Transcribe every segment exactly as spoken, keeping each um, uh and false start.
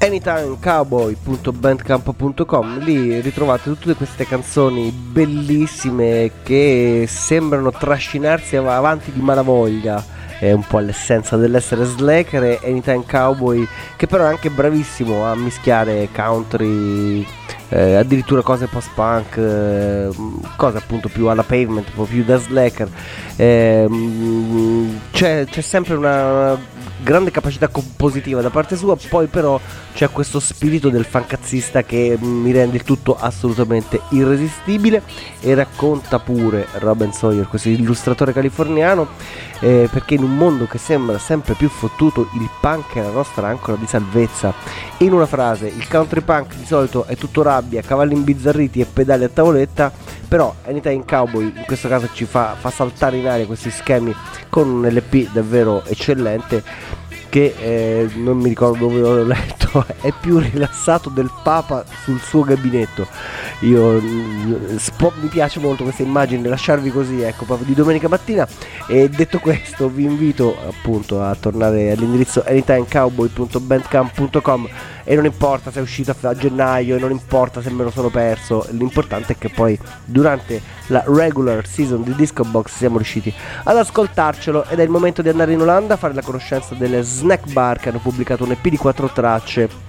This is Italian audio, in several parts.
anytime cowboy punto bandcamp punto com. Lì ritrovate tutte queste canzoni bellissime che sembrano trascinarsi av- avanti di malavoglia. È un po' l'essenza dell'essere slacker. E Anytime Cowboy, che però è anche bravissimo a mischiare country, eh, addirittura cose post-punk, eh, cose appunto più alla Pavement, un po' più da slacker. Eh, c'è, c'è sempre una grande capacità compositiva da parte sua, poi però c'è questo spirito del fancazzista che mi rende il tutto assolutamente irresistibile. E racconta pure Robin Sawyer, questo illustratore californiano, eh, perché in un mondo che sembra sempre più fottuto, il punk è la nostra ancora di salvezza. In una frase, il country punk di solito è tutto rabbia, cavalli imbizzarriti e pedali a tavoletta, però Anytime Cowboy in questo caso ci fa, fa saltare in aria questi schemi con un L P davvero eccellente, che eh, non mi ricordo dove l'ho letto, è più rilassato del Papa sul suo gabinetto. Io spo- mi piace molto questa immagine, lasciarvi così, ecco, proprio di domenica mattina. E detto questo, vi invito appunto a tornare all'indirizzo anytime cowboy punto bandcamp punto com. E non importa se è uscito a gennaio, e non importa se me lo sono perso, l'importante è che poi durante la regular season di Disco Box siamo riusciti ad ascoltarcelo. Ed è il momento di andare in Olanda a fare la conoscenza delle Snack Bar, che hanno pubblicato un E P di quattro tracce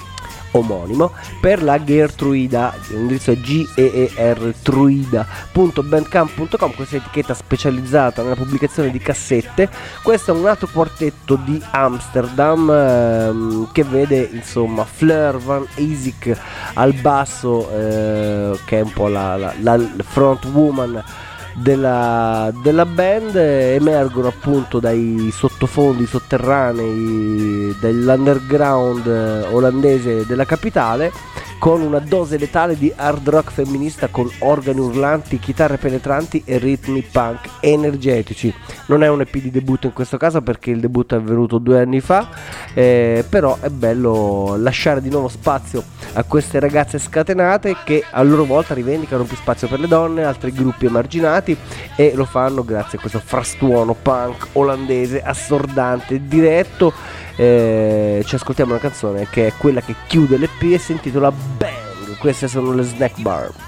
omonimo per la Gertruida. L'indirizzo è G E E R truida punto bandcamp punto com, questa etichetta specializzata nella pubblicazione di cassette. Questo è un altro quartetto di Amsterdam, ehm, che vede insomma Fleur van Isik al basso, eh, che è un po' la, la, la front woman della, della band. Emergono appunto dai sottofondi sotterranei dell'underground olandese della capitale, con una dose letale di hard rock femminista, con organi urlanti, chitarre penetranti e ritmi punk energetici. Non è un E P di debutto in questo caso, perché il debutto è avvenuto due anni fa, eh, però è bello lasciare di nuovo spazio a queste ragazze scatenate, che a loro volta rivendicano più spazio per le donne, altri gruppi emarginati, e lo fanno grazie a questo frastuono punk olandese assordante e diretto. Eh, ci ascoltiamo una canzone che è quella che chiude l'E P e si intitola Bang. Queste sono le Snack Bar.